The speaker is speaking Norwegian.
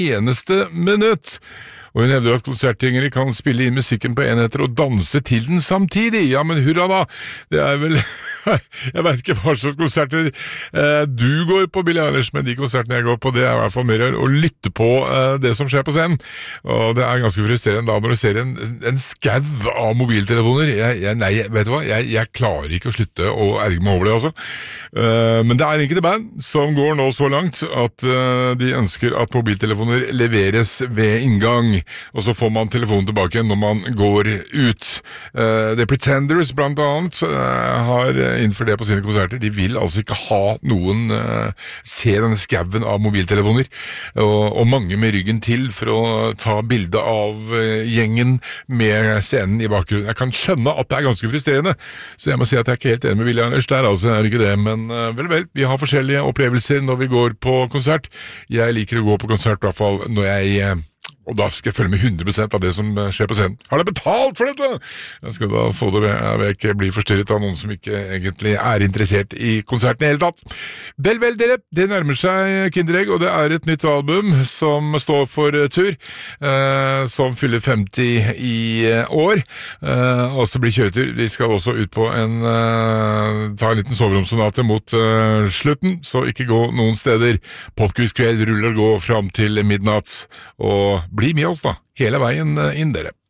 eneste minutt. Og hun hevder at konsertgjengere kan spille inn musikken på enheter og danse til den samtidig. Ja, men hurra da! Det vel... Jeg vet ikke hva slags konserter du går på, Billie Eilish, men de konsertene jeg går på, det i hvert fall mer å lytte på det som skjer på scenen. Og det ganske frustrerende da når du ser en skau av mobiltelefoner. Nei, vet du hva? Jeg klarer ikke å slutte å erge meg over det, altså. Men det enkelte band som går nå så langt at de ønsker at mobiltelefoner leveres ved inngang, og så får man telefonen tilbake når man går ut. The Pretenders blant annet har innenfor det på sine konserter. De vil altså ikke ha noen se denne skauen av mobiltelefoner, og mange med ryggen til for å ta bilde av gjengen med scenen i bakgrunnen. Jeg kan skjønne at det ganske frustrerende, så jeg må si at jeg ikke helt enig med Billie Eilish der, altså det ikke det, men vel, vi har forskjellige opplevelser når vi går på konsert. Jeg liker å gå på konsert i hvert fall når jeg og da skal jeg følge med 100% av det som skjer på scenen. Har dere betalt for dette? Jeg skal da få det med. Jeg vil ikke bli forstyrret av noen som ikke egentlig interessert i konserten i hele tatt. Vel, dere, det nærmer seg Kinderegg, og det et nytt album som står for tur, som fyller 50 i år, og så blir kjøretur. Vi skal også ut på ta en liten soveromssonate mot slutten, så ikke gå noen steder. Popquiz kveld ruller gå fram til midnatt, og bli med oss da, hele veien inn dere.